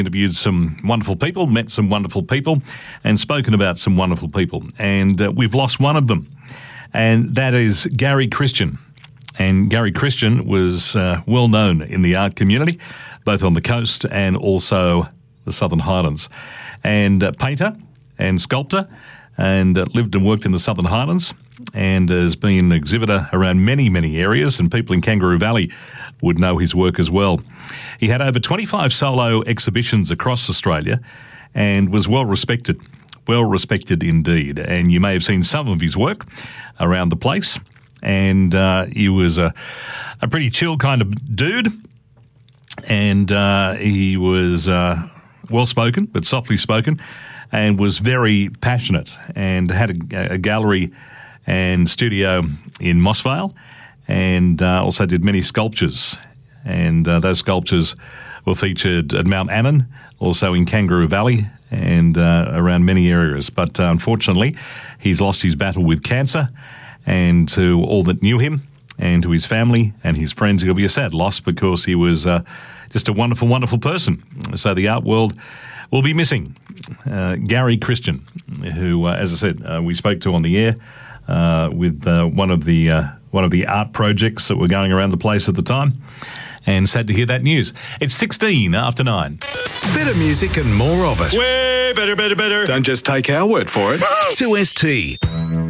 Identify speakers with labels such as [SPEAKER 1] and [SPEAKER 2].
[SPEAKER 1] interviewed some wonderful people, met some wonderful people, and spoken about some wonderful people. And we've lost one of them, and that is Gary Christian. And Gary Christian was well known in the art community, both on the coast and also the Southern Highlands. And painter and sculptor, and lived and worked in the Southern Highlands, and has been an exhibitor around many, many areas, and people in Kangaroo Valley would know his work as well. He had over 25 solo exhibitions across Australia and was well respected indeed. And you may have seen some of his work around the place. And he was a pretty chill kind of dude, and he was well-spoken but softly spoken, and was very passionate, and had a gallery and studio in Mossvale, and also did many sculptures. And those sculptures were featured at Mount Annan, also in Kangaroo Valley, and around many areas. But unfortunately, he's lost his battle with cancer, and to all that knew him, and to his family and his friends, it'll be a sad loss, because he was just a wonderful, wonderful person. So the art world will be missing Gary Christian, who, as I said, we spoke to on the air with one of the art projects that were going around the place at the time. And sad to hear that news. It's 16 after 9.
[SPEAKER 2] Better music and more of it.
[SPEAKER 3] Way better.
[SPEAKER 2] Don't just take our word for it. 2ST.